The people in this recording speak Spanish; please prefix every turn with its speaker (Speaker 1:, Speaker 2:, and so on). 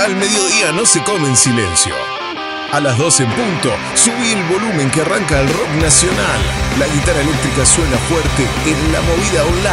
Speaker 1: Al mediodía no se come en silencio. A las 12 en punto, subí el volumen que arranca el rock nacional. La guitarra eléctrica suena fuerte en La Movida Online.